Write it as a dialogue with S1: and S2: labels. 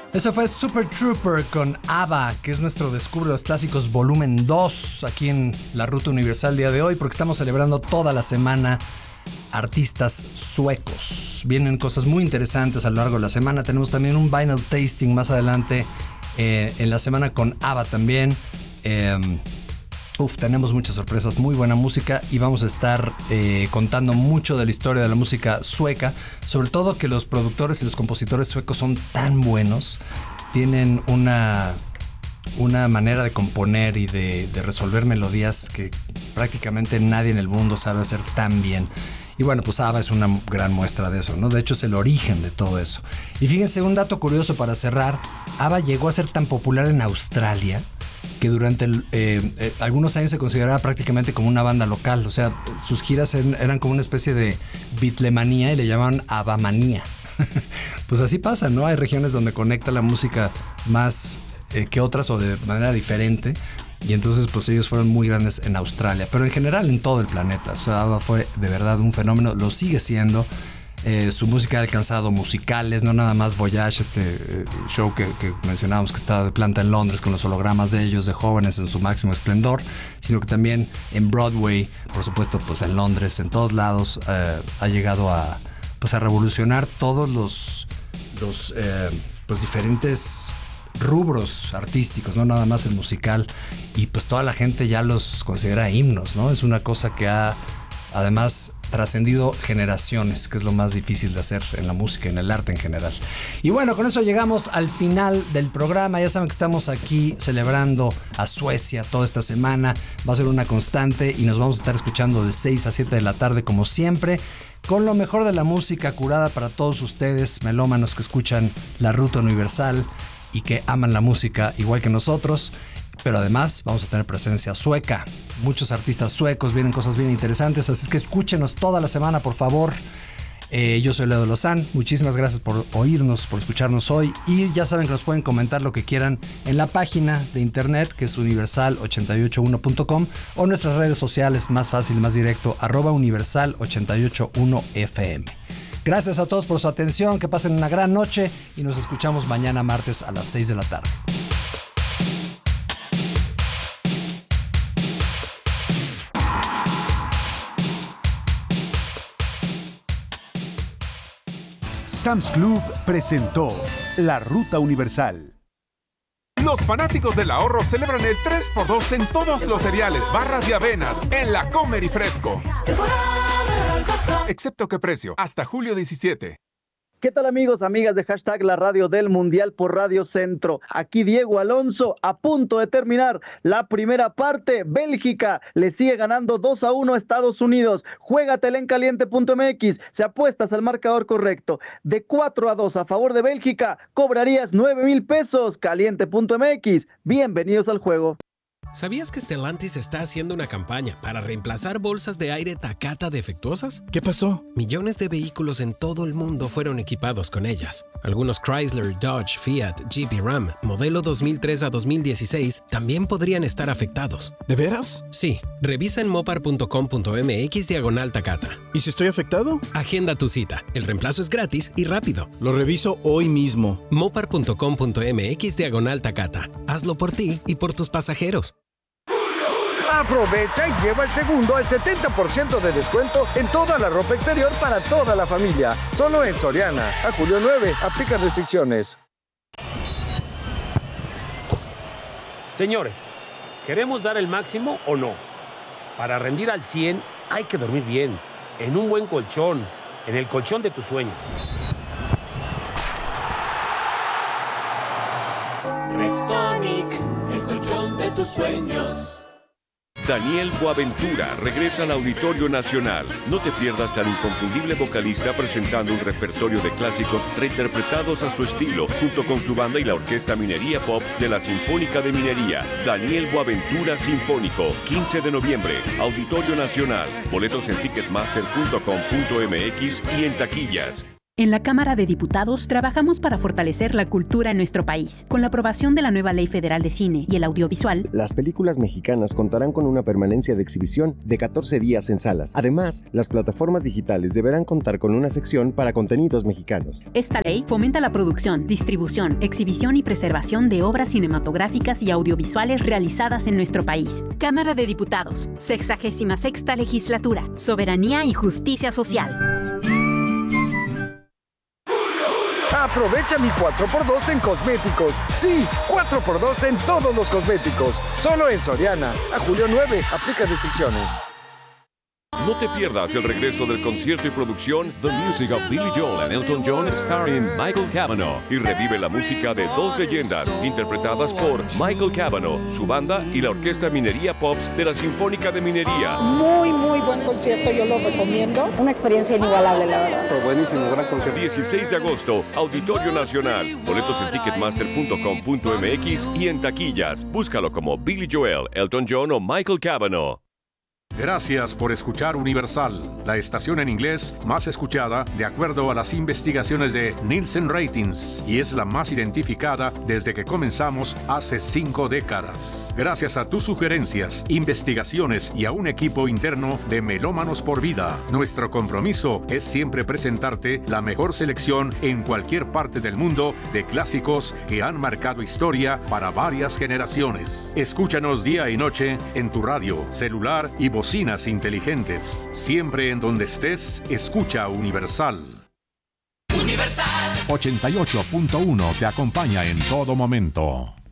S1: Eso fue Super Trooper con ABBA, que es nuestro Descubre los Clásicos volumen 2 aquí en la Ruta Universal día de hoy, porque estamos celebrando toda la semana artistas suecos. Vienen cosas muy interesantes a lo largo de la semana. Tenemos también un vinyl tasting más adelante en la semana con ABBA también. Tenemos muchas sorpresas, muy buena música y vamos a estar contando mucho de la historia de la música sueca, sobre todo que los productores y los compositores suecos son tan buenos, tienen una manera de componer y de resolver melodías que prácticamente nadie en el mundo sabe hacer tan bien. Y bueno, pues ABBA es una gran muestra de eso, ¿no? De hecho, es el origen de todo eso. Y fíjense, un dato curioso para cerrar, ABBA llegó a ser tan popular en Australia que durante algunos años se consideraba prácticamente como una banda local. O sea, sus giras eran como una especie de Beatlemanía y le llamaban ABBAmanía. Pues así pasa, ¿no? Hay regiones donde conecta la música más que otras o de manera diferente. Y entonces pues ellos fueron muy grandes en Australia, pero en general en todo el planeta. O sea, ABBA fue de verdad un fenómeno, lo sigue siendo. Su música ha alcanzado musicales, no nada más Voyage, show que mencionábamos que estaba de planta en Londres con los hologramas de ellos, de jóvenes en su máximo esplendor, sino que también en Broadway, por supuesto, pues en Londres, en todos lados, ha llegado a revolucionar todos los diferentes rubros artísticos, no nada más el musical, y pues toda la gente ya los considera himnos, ¿no? Es una cosa que ha además trascendido generaciones, que es lo más difícil de hacer en la música, en el arte en general. Y bueno, con eso llegamos al final del programa. Ya saben que estamos aquí celebrando a Suecia toda esta semana. Va a ser una constante y nos vamos a estar escuchando de 6 a 7 de la tarde como siempre, con lo mejor de la música curada para todos ustedes, melómanos que escuchan la Ruta Universal y que aman la música igual que nosotros. Pero además vamos a tener presencia sueca. Muchos artistas suecos, vienen cosas bien interesantes, así es que escúchenos toda la semana, por favor. Yo soy Leo Lozán, muchísimas gracias por oírnos, por escucharnos hoy. Y ya saben que nos pueden comentar lo que quieran en la página de internet, que es universal881.com, o en nuestras redes sociales, más fácil, más directo, @universal881fm. Gracias a todos por su atención, que pasen una gran noche y nos escuchamos mañana martes a las 6 de la tarde.
S2: Sam's Club presentó La Ruta Universal.
S3: Los fanáticos del ahorro celebran el 3x2 en todos los cereales, barras y avenas en la Comer y Fresco. Excepto que precio, hasta julio 17.
S4: ¿Qué tal amigos, amigas de Hashtag La Radio del Mundial por Radio Centro? Aquí Diego Alonso, a punto de terminar la primera parte. Bélgica le sigue ganando 2-1 a Estados Unidos. Juégatela en caliente.mx, si apuestas al marcador correcto. De 4-2 a favor de Bélgica, cobrarías 9,000 pesos. Caliente.mx, bienvenidos al juego.
S5: ¿Sabías que Stellantis está haciendo una campaña para reemplazar bolsas de aire Takata defectuosas?
S6: ¿Qué pasó?
S5: Millones de vehículos en todo el mundo fueron equipados con ellas. Algunos Chrysler, Dodge, Fiat, Jeep y Ram, modelo 2003 a 2016, también podrían estar afectados.
S6: ¿De veras?
S5: Sí. Revisa en mopar.com.mx/Takata.
S6: ¿Y si estoy afectado?
S5: Agenda tu cita. El reemplazo es gratis y rápido.
S6: Lo reviso hoy mismo.
S5: mopar.com.mx/Takata. Hazlo por ti y por tus pasajeros.
S7: Aprovecha y lleva el segundo al 70% de descuento en toda la ropa exterior para toda la familia. Solo en Soriana. A julio 9. Aplican restricciones.
S8: Señores, ¿queremos dar el máximo o no? Para rendir al 100 hay que dormir bien, en un buen colchón, en el colchón de tus sueños.
S9: Restonic, el colchón de tus sueños.
S10: Daniel Boaventura regresa al Auditorio Nacional. No te pierdas al inconfundible vocalista presentando un repertorio de clásicos reinterpretados a su estilo, junto con su banda y la Orquesta Minería Pops de la Sinfónica de Minería. Daniel Boaventura Sinfónico, 15 de noviembre, Auditorio Nacional. Boletos en ticketmaster.com.mx y en taquillas.
S11: En la Cámara de Diputados trabajamos para fortalecer la cultura en nuestro país. Con la aprobación de la nueva Ley Federal de Cine y el Audiovisual,
S12: las películas mexicanas contarán con una permanencia de exhibición de 14 días en salas. Además, las plataformas digitales deberán contar con una sección para contenidos mexicanos.
S11: Esta ley fomenta la producción, distribución, exhibición y preservación de obras cinematográficas y audiovisuales realizadas en nuestro país. Cámara de Diputados, 66ª Legislatura, Soberanía y Justicia Social.
S7: Aprovecha mi 4x2 en cosméticos. Sí, 4x2 en todos los cosméticos. Solo en Soriana. A julio 9. Aplica restricciones.
S10: No te pierdas el regreso del concierto y producción The Music of Billy Joel and Elton John starring Michael Cavanaugh y revive la música de dos leyendas interpretadas por Michael Cavanaugh, su banda y la Orquesta Minería Pops de la Sinfónica de Minería.
S13: Muy buen concierto, yo lo recomiendo. Una experiencia inigualable, la verdad.
S7: Buenísimo, gran concierto.
S10: 16 de agosto, Auditorio Nacional. Boletos en ticketmaster.com.mx y en taquillas. Búscalo como Billy Joel, Elton John o Michael Cavanaugh.
S14: Gracias por escuchar Universal, la estación en inglés más escuchada de acuerdo a las investigaciones de Nielsen Ratings y es la más identificada desde que comenzamos hace 5 décadas. Gracias a tus sugerencias, investigaciones y a un equipo interno de Melómanos por Vida, nuestro compromiso es siempre presentarte la mejor selección en cualquier parte del mundo de clásicos que han marcado historia para varias generaciones. Escúchanos día y noche en tu radio, celular y bocinas inteligentes. Siempre en donde estés, escucha Universal.
S15: Universal 88.1 te acompaña en todo momento.